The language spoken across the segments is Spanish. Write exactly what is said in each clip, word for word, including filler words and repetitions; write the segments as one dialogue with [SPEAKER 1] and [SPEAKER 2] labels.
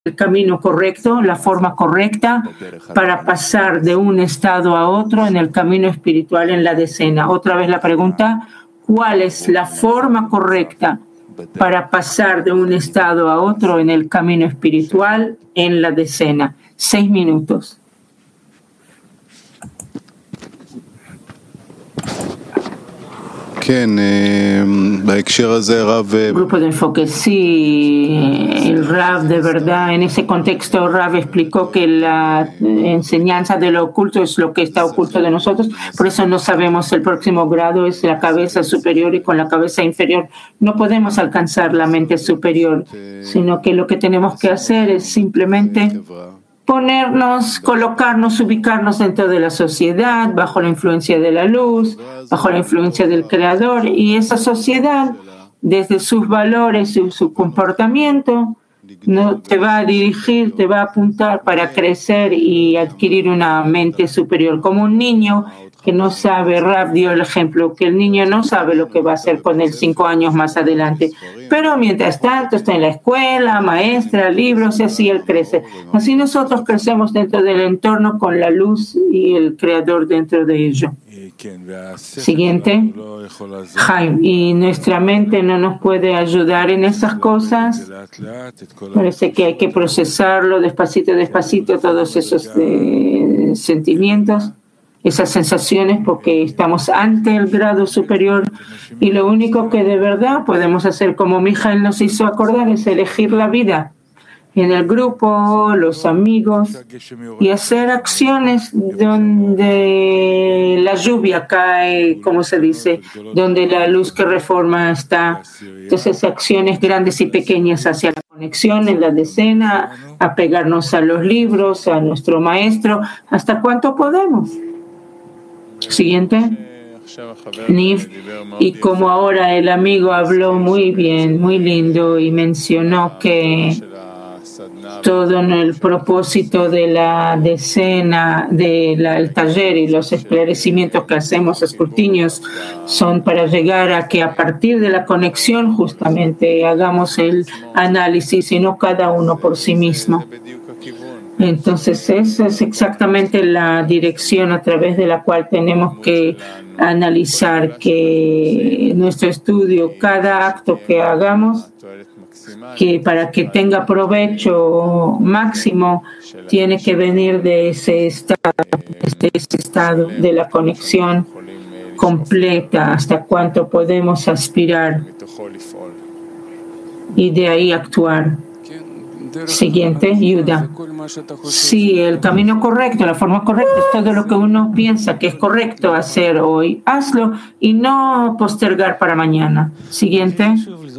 [SPEAKER 1] el camino correcto, la forma correcta para pasar de un estado a otro en el camino espiritual en la decena. Otra vez la pregunta, ¿cuál es la forma correcta para pasar de un estado a otro en el camino espiritual en la decena? Seis minutos. Grupo de enfoque, sí, el Rav de verdad, en ese contexto Rav explicó que la enseñanza de lo oculto es lo que está oculto de nosotros, por eso no sabemos el próximo grado, es la cabeza superior y con la cabeza inferior no podemos alcanzar la mente superior, sino que lo que tenemos que hacer es simplemente ponernos, colocarnos, ubicarnos dentro de la sociedad, bajo la influencia de la luz, bajo la influencia del Creador, y esa sociedad, desde sus valores y su comportamiento, no te va a dirigir, te va a apuntar para crecer y adquirir una mente superior, como un niño que no sabe. Rav dio el ejemplo, que el niño no sabe lo que va a hacer con él cinco años más adelante, pero mientras tanto está en la escuela, maestra, libros, y así él crece. Así nosotros crecemos dentro del entorno con la luz y el Creador dentro de ello. Siguiente. Jaime, y nuestra mente no nos puede ayudar en esas cosas. Parece que hay que procesarlo despacito, despacito, todos esos eh, sentimientos, esas sensaciones, porque estamos ante el grado superior y lo único que de verdad podemos hacer, como Mijael nos hizo acordar, es elegir la vida en el grupo, los amigos, y hacer acciones donde la lluvia cae, como se dice, donde la luz que reforma está. Entonces, acciones grandes y pequeñas hacia la conexión en la decena, apegarnos a los libros, a nuestro maestro, hasta cuánto podemos. Siguiente. Niv, y como ahora el amigo habló muy bien, muy lindo, y mencionó que todo el propósito de la decena, del taller y los esclarecimientos que hacemos, escrutinios, son para llegar a que a partir de la conexión justamente hagamos el análisis y no cada uno por sí mismo. Entonces esa es exactamente la dirección a través de la cual tenemos que analizar que nuestro estudio, cada acto que hagamos, que para que tenga provecho máximo, tiene que venir de ese estado, de ese estado de la conexión completa, hasta cuánto podemos aspirar y de ahí actuar. Siguiente, Yuda. Sí, el camino correcto, la forma correcta es todo lo que uno piensa que es correcto hacer hoy. Hazlo y no postergar para mañana. Siguiente.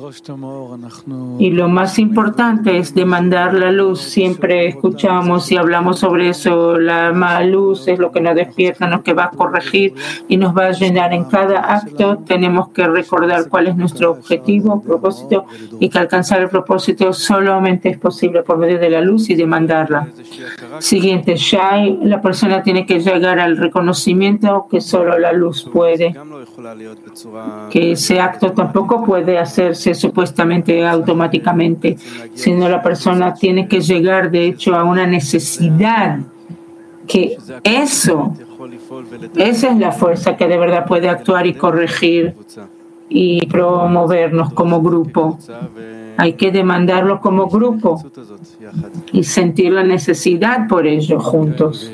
[SPEAKER 1] Y lo más importante es demandar la luz. Siempre escuchamos y hablamos sobre eso. La luz es lo que nos despierta, lo que va a corregir y nos va a llenar. En cada acto tenemos que recordar cuál es nuestro objetivo, propósito, y que alcanzar el propósito solamente es posible por medio de la luz y demandarla. Siguiente, Shai, la persona tiene que llegar al reconocimiento que solo la luz puede, que ese acto tampoco puede hacerse supuestamente automáticamente, sino la persona tiene que llegar de hecho a una necesidad, que eso, esa es la fuerza que de verdad puede actuar y corregir y promovernos como grupo. Hay que demandarlo como grupo y sentir la necesidad por ello juntos.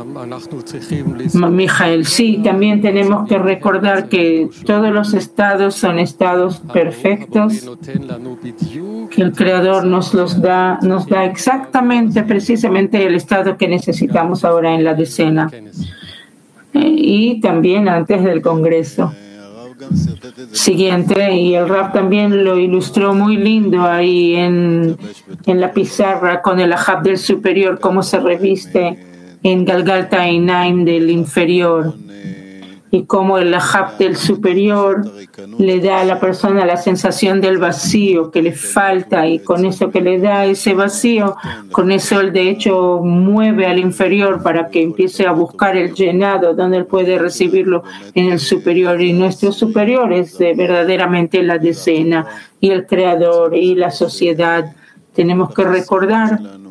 [SPEAKER 1] Mijael, sí, también tenemos que recordar que todos los estados son estados perfectos, que el Creador nos los da, nos da exactamente, precisamente el estado que necesitamos ahora en la decena y también antes del Congreso. Siguiente, y el Rav también lo ilustró muy lindo ahí en, en la pizarra con el Ahab del superior, cómo se reviste en Galgalta Einaim del inferior, y cómo el Ahab del superior le da a la persona la sensación del vacío que le falta, y con eso que le da ese vacío, con eso él de hecho mueve al inferior para que empiece a buscar el llenado donde él puede recibirlo en el superior, y nuestro superior es eh, verdaderamente la decena y el Creador y la sociedad. Tenemos que recordar